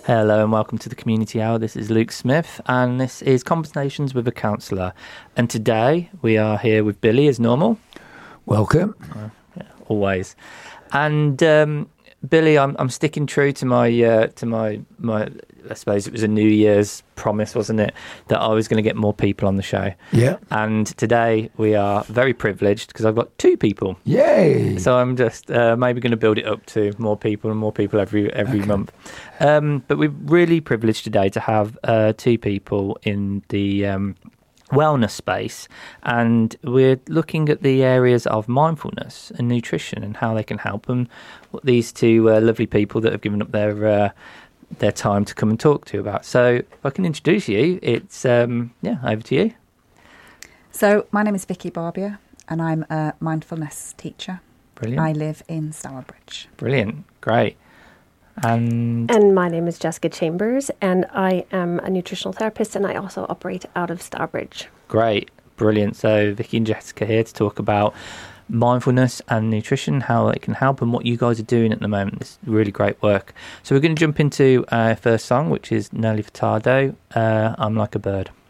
Hello and welcome to the Community Hour. This is Luke Smith and this is Conversations with a Counsellor. And today we are here with Billy as normal. Welcome. Yeah, always. And Billy, I'm sticking true to my I suppose it was a New Year's promise, wasn't it, that I was going to get more people on the show. Yeah. And today we are very privileged because I've got 2 people. Yay! So I'm just maybe going to build it up to more people and more people every Okay. month. But we're really privileged today to have 2 people in the wellness space, and we're looking at the areas of mindfulness and nutrition and how they can help. And what these 2 lovely people that have given up their time to come and talk to you about. So if I can introduce you, it's over to you. So my name is Vicky Barbier and I'm a mindfulness teacher. Brilliant. I live in Stourbridge. Brilliant. Great. And my name is Jessica Chambers and I am a nutritional therapist and I also operate out of Stourbridge. great. Brilliant. So Vicky and Jessica here to talk about mindfulness and nutrition, how it can help and what you guys are doing at the moment. It's really great work. So we're going to jump into our first song, which is Nelly Furtado, I'm Like a Bird.